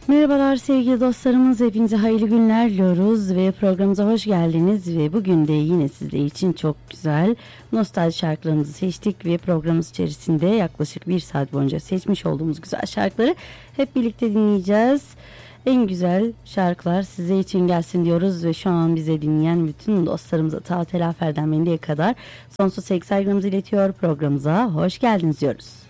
Merhabalar sevgili dostlarımız, hepinize hayırlı günler diliyoruz ve programımıza hoş geldiniz ve bugün de yine sizler için çok güzel nostalji şarkılarımızı seçtik ve programımız içerisinde yaklaşık bir saat boyunca seçmiş olduğumuz güzel şarkıları hep birlikte dinleyeceğiz. En güzel şarkılar size için gelsin diyoruz ve şu an bize dinleyen bütün dostlarımıza ta Telafer'den Melih'e kadar sonsuz saygılarımızı iletiyor, programımıza hoş geldiniz diyoruz.